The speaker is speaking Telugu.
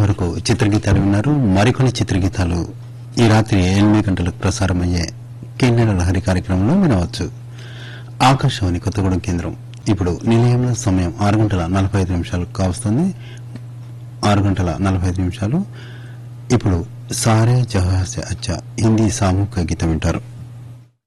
ఇంతవరకు చిత్రగీతాలు విన్నారు. మరికొన్ని చిత్రగీతాలు ఈ రాత్రి 8 గంటలకు ప్రసారమయ్యే కిన్నెర లహరి కార్యక్రమంలో వినవచ్చు. ఆకాశవాణి కొత్తగూడెం కేంద్రం. ఇప్పుడు నిలయంలో సమయం 6:45 కావస్తుంది. 6:45. ఇప్పుడు సారే జహాసే అచ్చా హిందీ సామూహిక గీతం వింటారు.